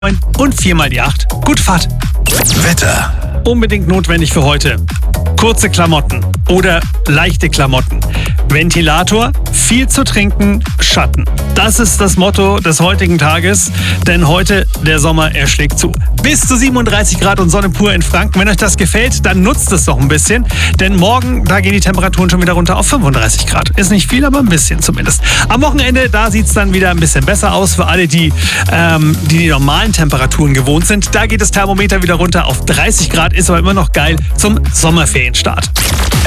und 4 mal die 8. Gut Fahrt. Wetter. Unbedingt notwendig für heute. Kurze Klamotten oder leichte Klamotten. Ventilator, viel zu trinken, Schatten. Das ist das Motto des heutigen Tages, denn heute der Sommer, er schlägt zu. Bis zu 37 Grad und Sonne pur in Franken. Wenn euch das gefällt, dann nutzt es doch ein bisschen, denn morgen, da gehen die Temperaturen schon wieder runter auf 35 Grad. Ist nicht viel, aber ein bisschen zumindest. Am Wochenende, da sieht es dann wieder ein bisschen besser aus für alle, die normalen Temperaturen gewohnt sind. Da geht das Thermometer wieder runter auf 30 Grad, ist aber immer noch geil zum Sommerferienstart.